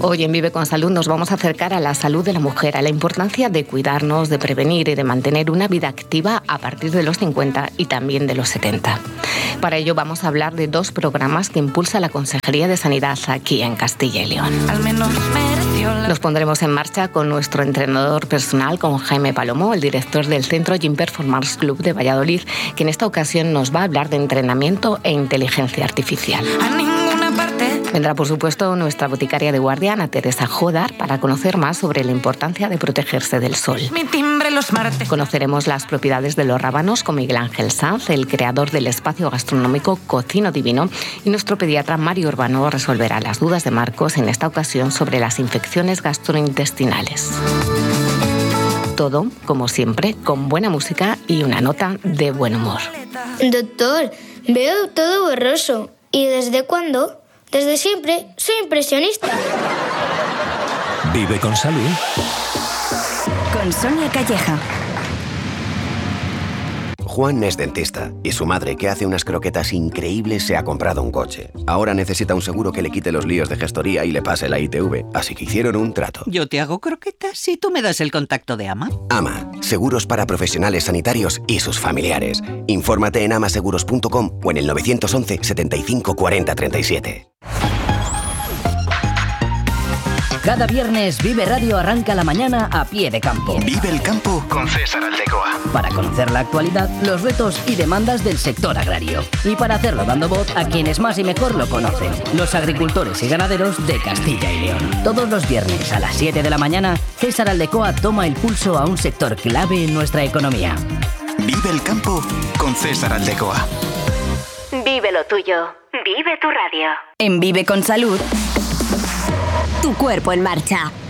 Hoy en Vive con Salud nos vamos a acercar a la salud de la mujer, a la importancia de cuidarnos, de prevenir y de mantener una vida activa a partir de los 50 y también de los 70. Para ello vamos a hablar de 2 programas que impulsa la Consejería de Sanidad aquí en Castilla y León. Nos pondremos en marcha con nuestro entrenador personal, con Jaime Palomo, el director del Centro Gym Performance Club de Valladolid, que en esta ocasión nos va a hablar de entrenamiento e inteligencia artificial. Vendrá, por supuesto, nuestra boticaria de guardia, Ana Teresa Jodar, para conocer más sobre la importancia de protegerse del sol. Conoceremos las propiedades de los rábanos con Miguel Ángel Sanz, el creador del espacio gastronómico Cocino Divino, y nuestro pediatra Mario Urbano resolverá las dudas de Marcos, en esta ocasión sobre las infecciones gastrointestinales. Todo, como siempre, con buena música y una nota de buen humor. Doctor, veo todo borroso. ¿Y desde cuándo? Desde siempre soy impresionista. Vive con salud. Con Sonia Calleja. Juan es dentista y su madre, que hace unas croquetas increíbles, se ha comprado un coche. Ahora necesita un seguro que le quite los líos de gestoría y le pase la ITV, así que hicieron un trato. Yo te hago croquetas y tú me das el contacto de AMA. AMA, seguros para profesionales sanitarios y sus familiares. Infórmate en amaseguros.com o en el 911 75 40 37. Cada viernes Vive Radio arranca la mañana a pie de campo. Vive el campo con César Aldecoa. Para conocer la actualidad, los retos y demandas del sector agrario. Y para hacerlo dando voz a quienes más y mejor lo conocen, los agricultores y ganaderos de Castilla y León. Todos los viernes a las 7 de la mañana, César Aldecoa toma el pulso a un sector clave en nuestra economía. Vive el campo con César Aldecoa. Vive lo tuyo. Vive tu radio. En Vive con Salud. Tu cuerpo en marcha.